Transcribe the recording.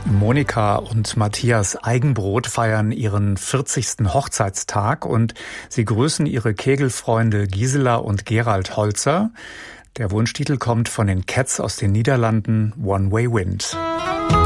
Monika und Matthias Eigenbrot feiern ihren 40. Hochzeitstag und sie grüßen ihre Kegelfreunde Gisela und Gerald Holzer. Der Wunschtitel kommt von den Cats aus den Niederlanden, One Way Wind.